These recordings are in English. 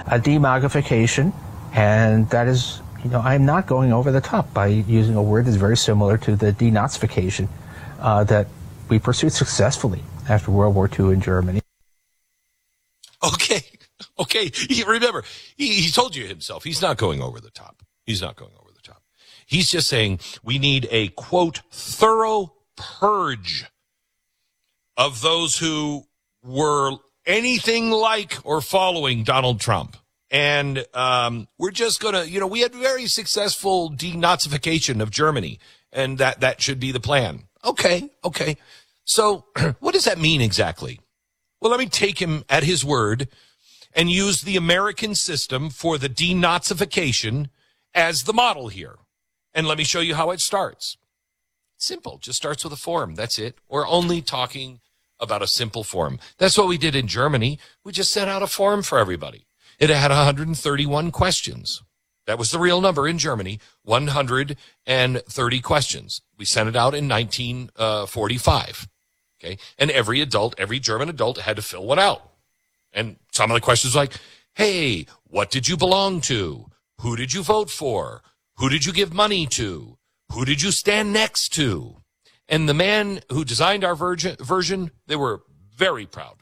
a demagification, and that is, I'm not going over the top by using a word that's very similar to the denazification that we pursued successfully after World War II in Germany. Okay. Remember, he told you himself, he's not going over the top. He's not going over the top. He's just saying we need a, quote, thorough purge of those who were anything like or following Donald Trump. And we're just going to, we had very successful denazification of Germany, and that should be the plan. Okay. So what does that mean exactly? Well, let me take him at his word and use the American system for the denazification as the model here. And let me show you how it starts. Simple. Just starts with a form. That's it. We're only talking about a simple form. That's what we did in Germany. We just sent out a form for everybody. It had 131 questions. That was the real number in Germany, 130 questions. We sent it out in 1945. Okay. And every German adult had to fill one out. And some of the questions were like, hey, what did you belong to? Who did you vote for? Who did you give money to? Who did you stand next to? And the man who designed our version, they were very proud.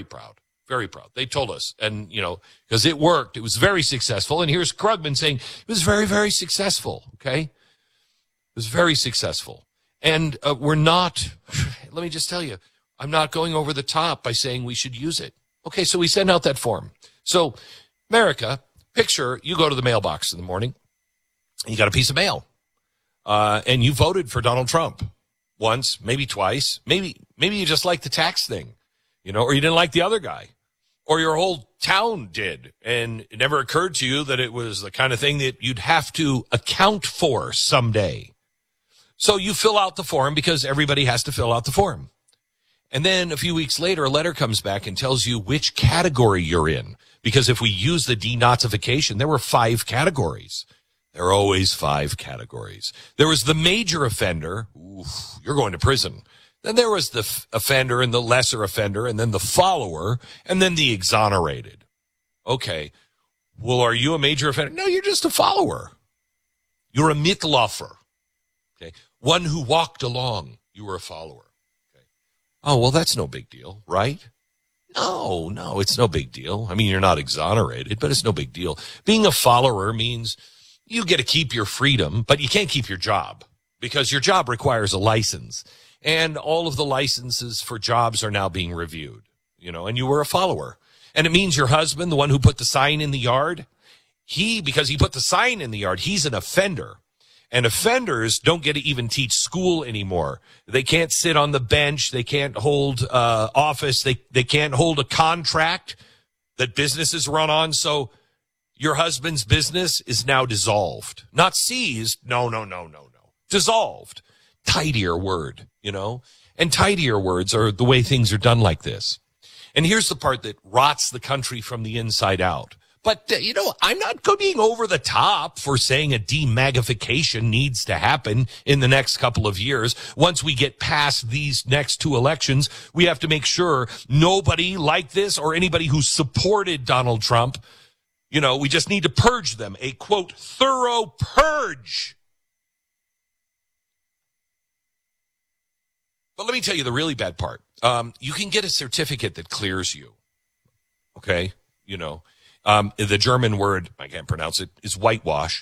They told us, and, because it worked. It was very successful. And here's Krugman saying it was very, very successful, okay? It was very successful. And we're not, let me just tell you, I'm not going over the top by saying we should use it. Okay, so we send out that form. So, America, picture, you go to the mailbox in the morning, and you got a piece of mail, and you voted for Donald Trump once, maybe twice. Maybe you just like the tax thing, or you didn't like the other guy, or your whole town did, and it never occurred to you that it was the kind of thing that you'd have to account for someday. So you fill out the form because everybody has to fill out the form. And then a few weeks later, a letter comes back and tells you which category you're in. Because if we use the denazification, there were 5 categories. There are always 5 categories. There was the major offender. Oof, you're going to prison. Then there was the offender and the lesser offender, and then the follower, and then the exonerated. Okay. Well, are you a major offender? No, you're just a follower. You're a Mitläufer. Okay. One who walked along. You were a follower. Oh, well, that's no big deal, right? No, it's no big deal. I mean, you're not exonerated, but it's no big deal. Being a follower means you get to keep your freedom, but you can't keep your job because your job requires a license. And all of the licenses for jobs are now being reviewed, and you were a follower. And it means your husband, the one who put the sign in the yard, because he put the sign in the yard, he's an offender. And offenders don't get to even teach school anymore. They can't sit on the bench. They can't hold office. They can't hold a contract that businesses run on. So your husband's business is now dissolved. Not seized. No. Dissolved. Tidier word, And tidier words are the way things are done like this. And here's the part that rots the country from the inside out. But, I'm not being over the top for saying a demagification needs to happen in the next couple of years. Once we get past these next 2 elections, we have to make sure nobody like this or anybody who supported Donald Trump, we just need to purge them. A, quote, thorough purge. But let me tell you the really bad part. You can get a certificate that clears you. Okay? The German word, I can't pronounce it, is whitewash.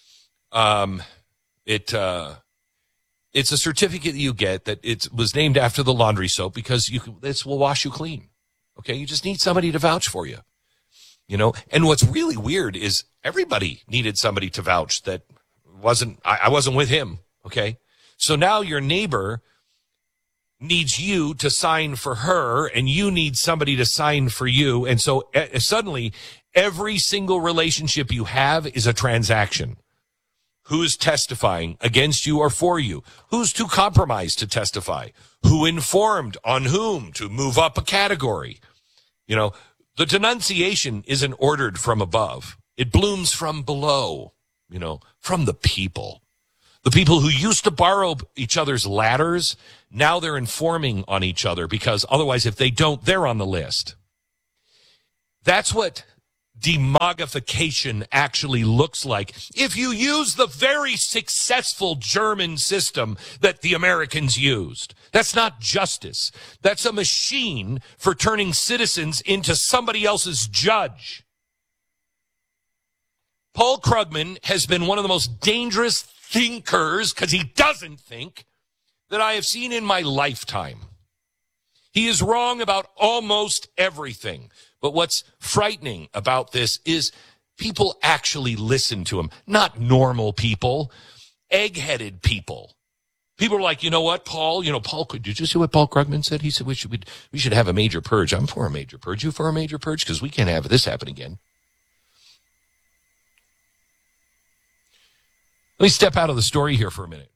It's a certificate you get that it was named after the laundry soap because this will wash you clean. Okay. You just need somebody to vouch for you, and what's really weird is everybody needed somebody to vouch that I wasn't with him. Okay. So now your neighbor needs you to sign for her and you need somebody to sign for you. And so suddenly every single relationship you have is a transaction. Who's testifying against you or for you? Who's too compromised to testify? Who informed on whom to move up a category? The denunciation isn't ordered from above. It blooms from below, from the people. The people who used to borrow each other's ladders, now they're informing on each other because otherwise if they don't, they're on the list. That's what demogification actually looks like if you use the very successful German system that the Americans used. That's not justice. That's a machine for turning citizens into somebody else's judge. Paul Krugman has been one of the most dangerous thinkers, because he doesn't think, that I have seen in my lifetime. He is wrong about almost everything. But what's frightening about this is people actually listen to him. Not normal people, egg-headed people. People are like, you know what, Paul? Paul, did you see what Paul Krugman said? He said we should have a major purge. I'm for a major purge. You for a major purge? Because we can't have this happen again. Let me step out of the story here for a minute.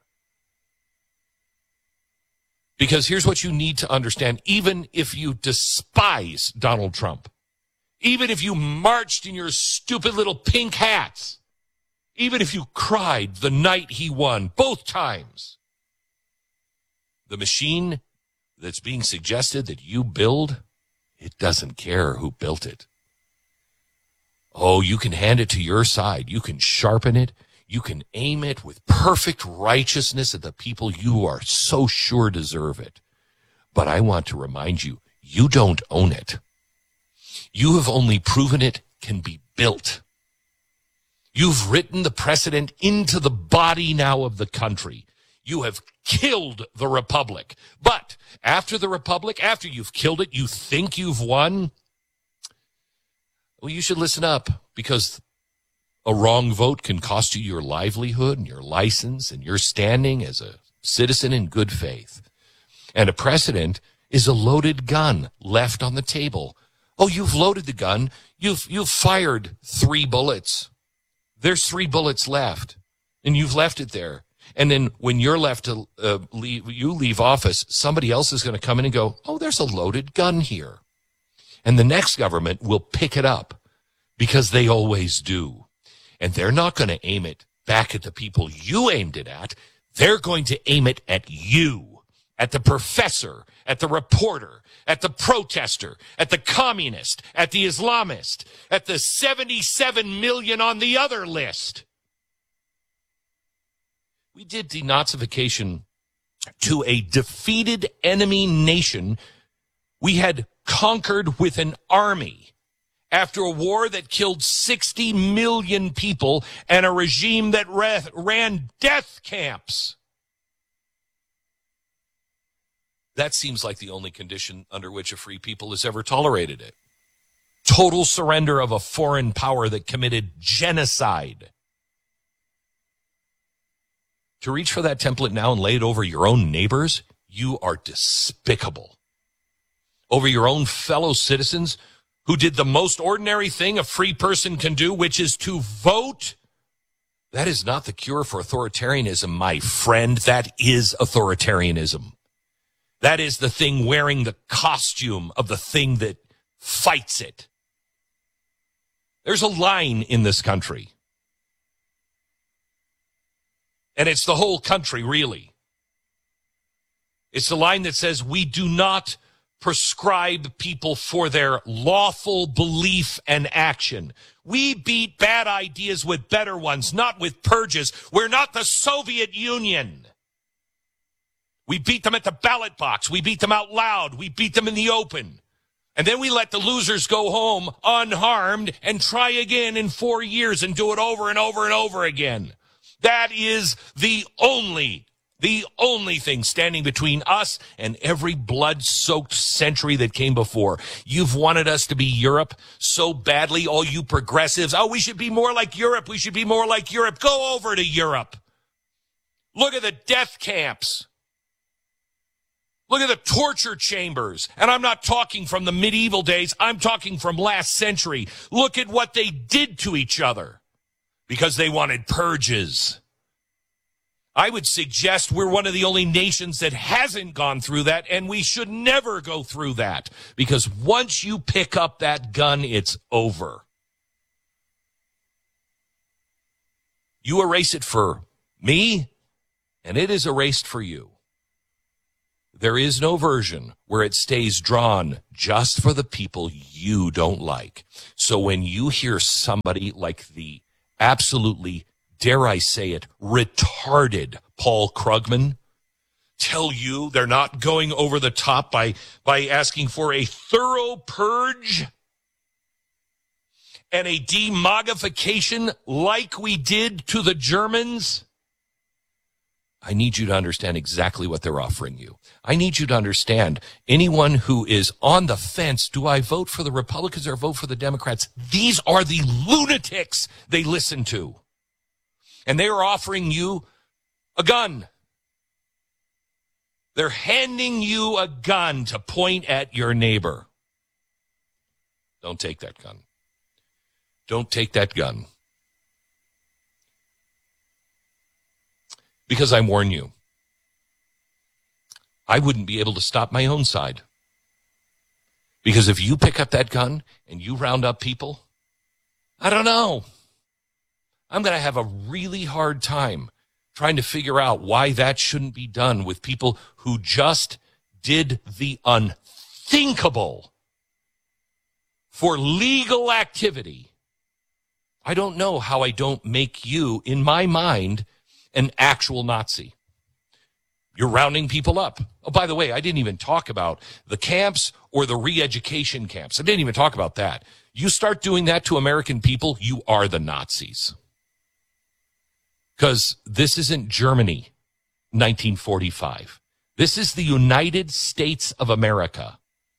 Because here's what you need to understand. Even if you despise Donald Trump, even if you marched in your stupid little pink hats, even if you cried the night he won, both times, the machine that's being suggested that you build, it doesn't care who built it. Oh, you can hand it to your side. You can sharpen it. You can aim it with perfect righteousness at the people you are so sure deserve it. But I want to remind you, you don't own it. You have only proven it can be built. You've written the precedent into the body now of the country. You have killed the republic. But after the republic, after you've killed it, you think you've won? Well, you should listen up, because a wrong vote can cost you your livelihood and your license and your standing as a citizen in good faith. And a precedent is a loaded gun left on the table. Oh, you've loaded the gun. You've fired 3 bullets. There's 3 bullets left, and you've left it there. And then when you're left to leave office, somebody else is going to come in and go, oh, there's a loaded gun here. And the next government will pick it up, because they always do. And they're not going to aim it back at the people you aimed it at. They're going to aim it at you, at the professor, at the reporter, at the protester, at the communist, at the Islamist, at the 77 million on the other list. We did denazification to a defeated enemy nation we had conquered with an army, after a war that killed 60 million people and a regime that ran death camps. That seems like the only condition under which a free people has ever tolerated it. Total surrender of a foreign power that committed genocide. To reach for that template now and lay it over your own neighbors, you are despicable. Over your own fellow citizens who did the most ordinary thing a free person can do, which is to vote. That is not the cure for authoritarianism, my friend. That is authoritarianism. That is the thing wearing the costume of the thing that fights it. There's a line in this country. And it's the whole country, really. It's the line that says we do not prescribe people for their lawful belief and action. We beat bad ideas with better ones, not with purges. We're not the Soviet Union. We beat them at the ballot box. We beat them out loud. We beat them in the open. And then we let the losers go home unharmed and try again in 4 years and do it over and over and over again. That is the only thing standing between us and every blood-soaked century that came before. You've wanted us to be Europe so badly, all you progressives. Oh, we should be more like Europe. We should be more like Europe. Go over to Europe. Look at the death camps. Look at the torture chambers. And I'm not talking from the medieval days. I'm talking from last century. Look at what they did to each other because they wanted purges. I would suggest we're one of the only nations that hasn't gone through that, and we should never go through that, because once you pick up that gun, it's over. You erase it for me, and it is erased for you. There is no version where it stays drawn just for the people you don't like. So when you hear somebody like the absolutely, dare I say it, retarded Paul Krugman tell you they're not going over the top by asking for a thorough purge and a demogification like we did to the Germans, I need you to understand exactly what they're offering you. I need you to understand anyone who is on the fence, do I vote for the Republicans or vote for the Democrats? These are the lunatics they listen to. And they are offering you a gun. They're handing you a gun to point at your neighbor. Don't take that gun. Don't take that gun. Because I warn you, I wouldn't be able to stop my own side. Because if you pick up that gun and you round up people, I don't know. I'm going to have a really hard time trying to figure out why that shouldn't be done with people who just did the unthinkable for legal activity. I don't know how I don't make you, in my mind, an actual Nazi. You're rounding people up. Oh, by the way, I didn't even talk about the camps or the re-education camps. I didn't even talk about that. You start doing that to American people, you are the Nazis. Because this isn't Germany, 1945. This is the United States of America.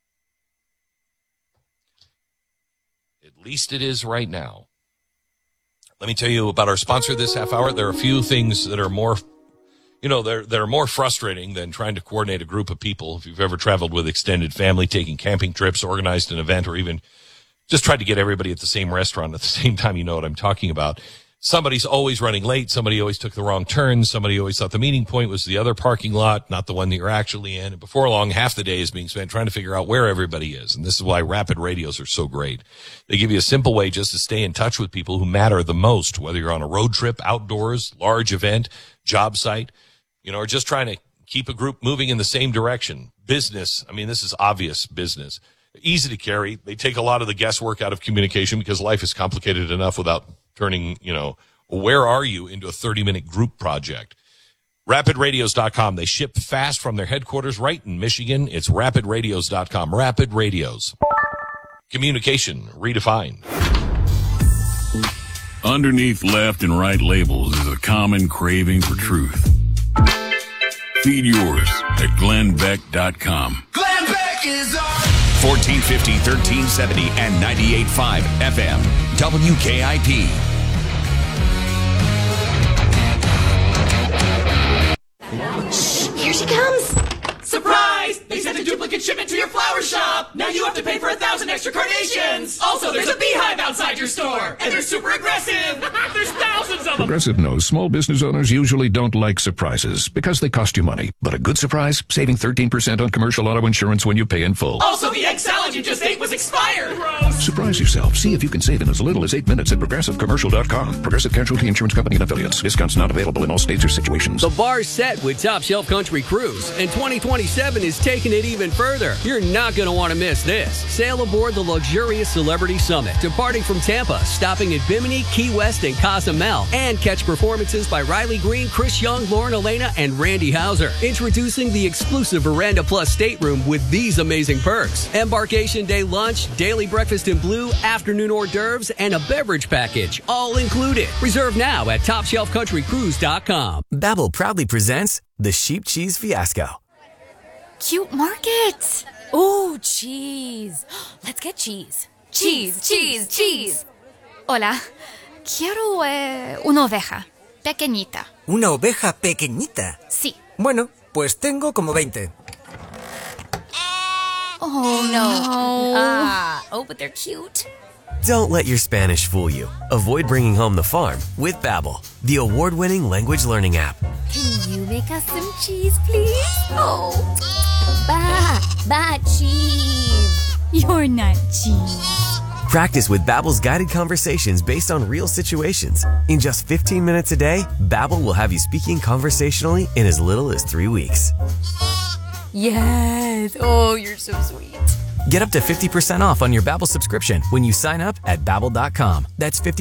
At least it is right now. Let me tell you about our sponsor this half hour. There are a few things that are more, they're more frustrating than trying to coordinate a group of people. If you've ever traveled with extended family, taking camping trips, organized an event, or even just tried to get everybody at the same restaurant at the same time, you know what I'm talking about. Somebody's always running late. Somebody always took the wrong turn. Somebody always thought the meeting point was the other parking lot, not the one that you're actually in. And before long, half the day is being spent trying to figure out where everybody is. And this is why rapid radios are so great. They give you a simple way just to stay in touch with people who matter the most, whether you're on a road trip, outdoors, large event, job site, or just trying to keep a group moving in the same direction. Business. I mean, this is obvious business. Easy to carry. They take a lot of the guesswork out of communication because life is complicated enough without turning, where are you into a 30-minute group project. RapidRadios.com. They ship fast from their headquarters right in Michigan. It's RapidRadios.com. Rapid Radios. Communication redefined. Underneath left and right labels is a common craving for truth. Feed yours at GlennBeck.com. Glenn Beck is on 1450, 1370, and 98.5 FM. WKIP. Here she comes! Surprise! They sent a duplicate shipment to your flower shop! Now you have to pay for 1,000 extra carnations! Also, there's a beehive outside your store! And they're super aggressive! There's thousands of them! Progressive knows small business owners usually don't like surprises because they cost you money. But a good surprise? Saving 13% on commercial auto insurance when you pay in full. Also, the egg salad you just ate was expired! Gross! Surprise yourself. See if you can save in as little as 8 minutes at ProgressiveCommercial.com. Progressive Casualty Insurance Company and Affiliates. Discounts not available in all states or situations. The bar's set with Top Shelf Country Cruise, and 2027 is taking it even further. You're not going to want to miss this. Sail aboard the luxurious Celebrity Summit, departing from Tampa, stopping at Bimini, Key West, and Cozumel, and catch performances by Riley Green, Chris Young, Lauren Elena, and Randy Hauser. Introducing the exclusive Veranda Plus stateroom with these amazing perks: embarkation day lunch, daily breakfast in blue, afternoon hors d'oeuvres, and a beverage package, all included. Reserve now at TopShelfCountryCruise.com. Babbel proudly presents the Sheep Cheese Fiasco. Cute market! Ooh, cheese! Let's get cheese. Cheese, cheese, cheese! Hola, quiero una oveja pequeñita. ¿Una oveja pequeñita? Sí. Bueno, pues tengo como 20. Oh, no. But they're cute. Don't let your Spanish fool you. Avoid bringing home the farm with Babbel, the award-winning language learning app. Can you make us some cheese, please? Oh, cheese. You're not cheese. Practice with Babbel's guided conversations based on real situations. In just 15 minutes a day, Babbel will have you speaking conversationally in as little as 3 weeks. Yes. Oh, you're so sweet. Get up to 50% off on your Babbel subscription when you sign up at Babbel.com. That's 50%